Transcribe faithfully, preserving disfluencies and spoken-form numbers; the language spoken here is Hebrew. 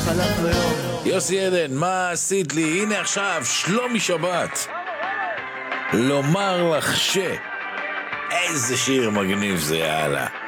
חלף לו יום. יוסי עדן, מה עשית לי? הנה עכשיו, שלומי שבת. לומר לך ש... איזה שיר מגניב זה, יאללה.